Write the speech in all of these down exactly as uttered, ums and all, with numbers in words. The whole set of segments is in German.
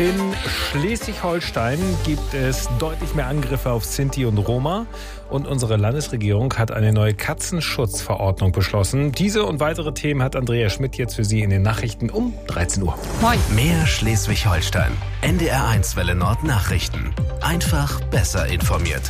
In Schleswig-Holstein gibt es deutlich mehr Angriffe auf Sinti und Roma. Und unsere Landesregierung hat eine neue Katzenschutzverordnung beschlossen. Diese und weitere Themen hat Andrea Schmidt jetzt für Sie in den Nachrichten um dreizehn Uhr. Moin. Mehr Schleswig-Holstein. N D R eins Welle Nord Nachrichten. Einfach besser informiert.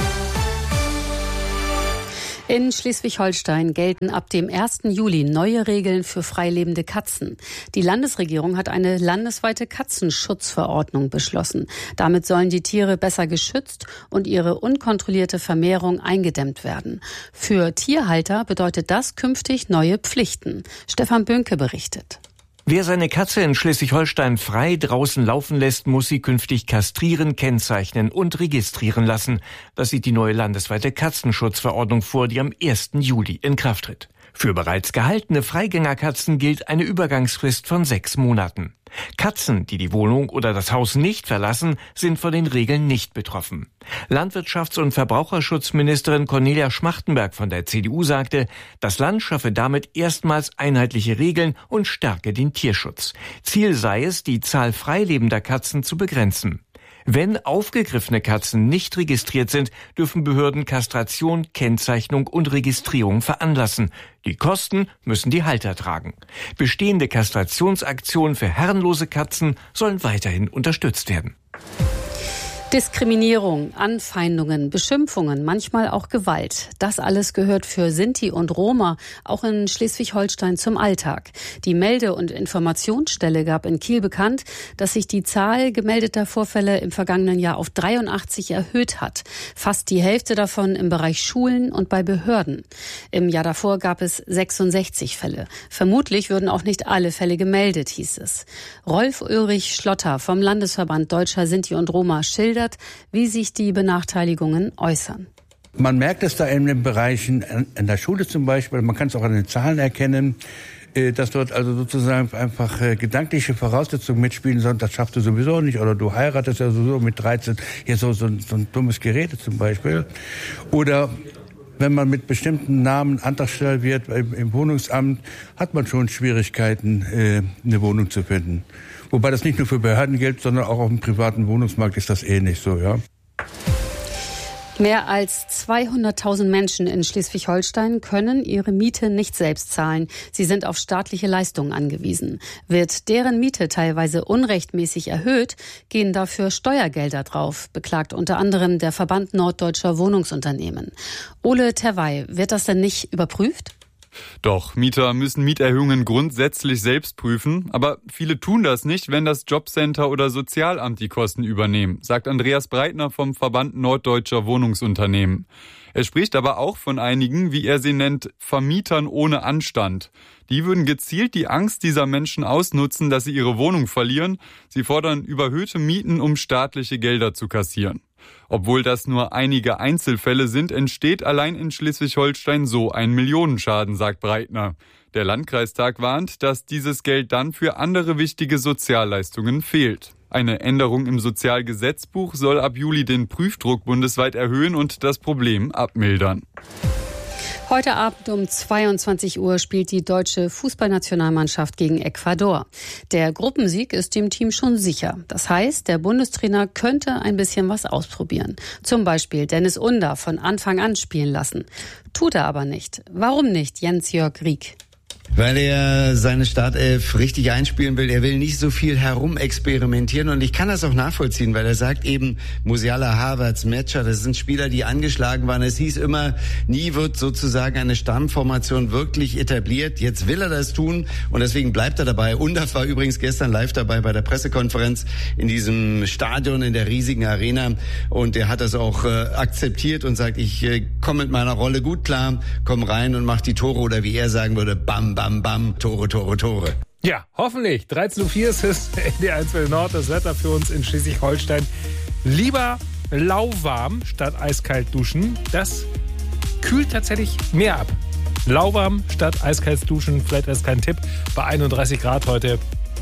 In Schleswig-Holstein gelten ab dem ersten Juli neue Regeln für freilebende Katzen. Die Landesregierung hat eine landesweite Katzenschutzverordnung beschlossen. Damit sollen die Tiere besser geschützt und ihre unkontrollierte Vermehrung eingedämmt werden. Für Tierhalter bedeutet das künftig neue Pflichten. Stefan Böhnke berichtet. Wer seine Katze in Schleswig-Holstein frei draußen laufen lässt, muss sie künftig kastrieren, kennzeichnen und registrieren lassen. Das sieht die neue landesweite Katzenschutzverordnung vor, die am ersten Juli in Kraft tritt. Für bereits gehaltene Freigängerkatzen gilt eine Übergangsfrist von sechs Monaten. Katzen, die die Wohnung oder das Haus nicht verlassen, sind von den Regeln nicht betroffen. Landwirtschafts- und Verbraucherschutzministerin Cornelia Schmachtenberg von der C D U sagte, das Land schaffe damit erstmals einheitliche Regeln und stärke den Tierschutz. Ziel sei es, die Zahl freilebender Katzen zu begrenzen. Wenn aufgegriffene Katzen nicht registriert sind, dürfen Behörden Kastration, Kennzeichnung und Registrierung veranlassen. Die Kosten müssen die Halter tragen. Bestehende Kastrationsaktionen für herrenlose Katzen sollen weiterhin unterstützt werden. Diskriminierung, Anfeindungen, Beschimpfungen, manchmal auch Gewalt. Das alles gehört für Sinti und Roma auch in Schleswig-Holstein zum Alltag. Die Melde- und Informationsstelle gab in Kiel bekannt, dass sich die Zahl gemeldeter Vorfälle im vergangenen Jahr auf dreiundachtzig erhöht hat. Fast die Hälfte davon im Bereich Schulen und bei Behörden. Im Jahr davor gab es sechsundsechzig Fälle. Vermutlich würden auch nicht alle Fälle gemeldet, hieß es. Rolf-Ulrich Schlotter vom Landesverband Deutscher Sinti und Roma schildert, wie sich die Benachteiligungen äußern. Man merkt es da in den Bereichen, in der Schule zum Beispiel, man kann es auch an den Zahlen erkennen, dass dort also sozusagen einfach gedankliche Voraussetzungen mitspielen, sondern das schaffst du sowieso nicht oder du heiratest ja sowieso mit dreizehn, hier so, so, so ein dummes Gerede zum Beispiel. Oder wenn man mit bestimmten Namen Antragsteller wird im, im Wohnungsamt, hat man schon Schwierigkeiten, äh, eine Wohnung zu finden. Wobei das nicht nur für Behörden gilt, sondern auch auf dem privaten Wohnungsmarkt ist das ähnlich so, ja. Mehr als zweihunderttausend Menschen in Schleswig-Holstein können ihre Miete nicht selbst zahlen. Sie sind auf staatliche Leistungen angewiesen. Wird deren Miete teilweise unrechtmäßig erhöht, gehen dafür Steuergelder drauf, beklagt unter anderem der Verband Norddeutscher Wohnungsunternehmen. Ole Terwey, wird das denn nicht überprüft? Doch, Mieter müssen Mieterhöhungen grundsätzlich selbst prüfen, aber viele tun das nicht, wenn das Jobcenter oder Sozialamt die Kosten übernehmen, sagt Andreas Breitner vom Verband Norddeutscher Wohnungsunternehmen. Er spricht aber auch von einigen, wie er sie nennt, Vermietern ohne Anstand. Die würden gezielt die Angst dieser Menschen ausnutzen, dass sie ihre Wohnung verlieren. Sie fordern überhöhte Mieten, um staatliche Gelder zu kassieren. Obwohl das nur einige Einzelfälle sind, entsteht allein in Schleswig-Holstein so ein Millionenschaden, sagt Breitner. Der Landkreistag warnt, dass dieses Geld dann für andere wichtige Sozialleistungen fehlt. Eine Änderung im Sozialgesetzbuch soll ab Juli den Prüfdruck bundesweit erhöhen und das Problem abmildern. Heute Abend um zweiundzwanzig Uhr spielt die deutsche Fußballnationalmannschaft gegen Ecuador. Der Gruppensieg ist dem Team schon sicher. Das heißt, der Bundestrainer könnte ein bisschen was ausprobieren. Zum Beispiel Dennis Under von Anfang an spielen lassen. Tut er aber nicht. Warum nicht, Jens-Jörg Rieck? Weil er seine Startelf richtig einspielen will. Er will nicht so viel herumexperimentieren und ich kann das auch nachvollziehen, weil er sagt eben, Musiala, Havertz, Metscher, das sind Spieler, die angeschlagen waren. Es hieß immer, nie wird sozusagen eine Stammformation wirklich etabliert. Jetzt will er das tun und deswegen bleibt er dabei. Undaf war übrigens gestern live dabei bei der Pressekonferenz in diesem Stadion, in der riesigen Arena und er hat das auch äh, akzeptiert und sagt, ich äh, komme mit meiner Rolle gut klar, komm rein und mach die Tore oder wie er sagen würde, bam, bam. Bam, bam, Tore, Tore, Tore. Ja, hoffentlich. dreizehn Uhr vier ist es N D R eins Welle Nord, das Wetter für uns in Schleswig-Holstein. Lieber lauwarm statt eiskalt duschen. Das kühlt tatsächlich mehr ab. Lauwarm statt eiskalt duschen, vielleicht als kein Tipp. Bei einunddreißig Grad heute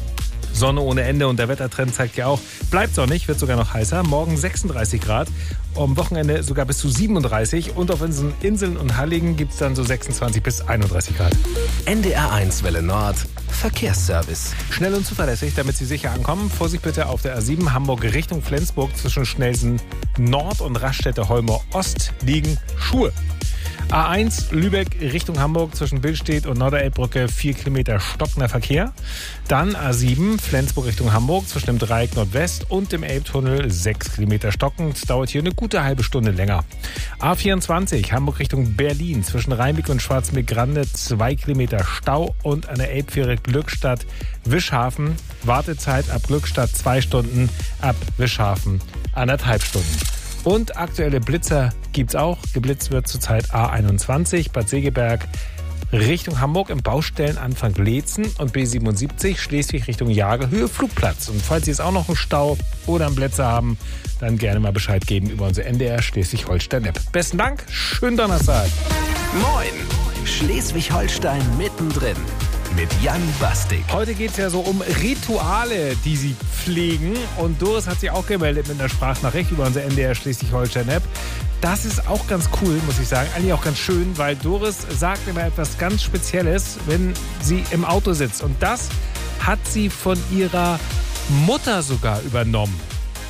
Sonne ohne Ende und der Wettertrend zeigt ja auch, bleibt sonnig, wird sogar noch heißer. Morgen sechsunddreißig Grad, am Wochenende sogar bis zu siebenunddreißig und auf Inseln, Inseln und Halligen gibt es dann so sechsundzwanzig bis einunddreißig Grad. N D R eins Welle Nord, Verkehrsservice. Schnell und zuverlässig, damit Sie sicher ankommen. Vorsicht bitte auf der A sieben Hamburg Richtung Flensburg zwischen Schnelsen Nord und Raststätte Holmer Ost liegen Schuhe. A eins Lübeck Richtung Hamburg zwischen Billstedt und Norderelbbrücke vier Kilometer stockender Verkehr. Dann A sieben Flensburg Richtung Hamburg zwischen dem Dreieck Nordwest und dem Elbtunnel sechs Kilometer stockend. Es dauert hier eine gute halbe Stunde länger. A vierundzwanzig Hamburg Richtung Berlin zwischen Rheinbeck und Schwarzmeer-Grande zwei Kilometer Stau und an der Elbfähre Glückstadt Wischhafen Wartezeit ab Glückstadt zwei Stunden, ab Wischhafen anderthalb Stunden. Und aktuelle Blitzer gibt's auch. Geblitzt wird zurzeit A einundzwanzig Bad Segeberg Richtung Hamburg im Baustellenanfang Leetzen und B siebenundsiebzig Schleswig Richtung Jagerhöhe Flugplatz. Und falls Sie jetzt auch noch einen Stau oder einen Blitzer haben, dann gerne mal Bescheid geben über unsere N D R Schleswig-Holstein-App. Besten Dank, schönen Donnerstag. Moin, Schleswig-Holstein mittendrin. Mit Jan Bastik. Heute geht es ja so um Rituale, die Sie pflegen. Und Doris hat sich auch gemeldet mit einer Sprachnachricht über unsere N D R Schleswig-Holstein-App. Das ist auch ganz cool, muss ich sagen. Eigentlich auch ganz schön, weil Doris sagt immer etwas ganz Spezielles, wenn sie im Auto sitzt. Und das hat sie von ihrer Mutter sogar übernommen.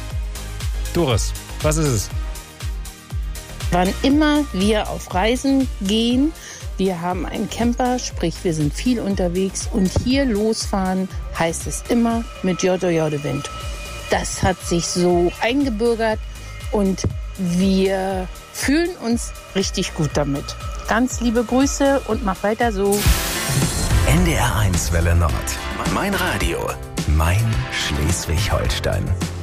Doris, was ist es? Wann immer wir auf Reisen gehen, wir haben einen Camper, sprich wir sind viel unterwegs und hier losfahren heißt es immer mit Jodo Jodo Wind. Das hat sich so eingebürgert und wir fühlen uns richtig gut damit. Ganz liebe Grüße und mach weiter so. N D R eins Welle Nord. Mein Radio. Mein Schleswig-Holstein.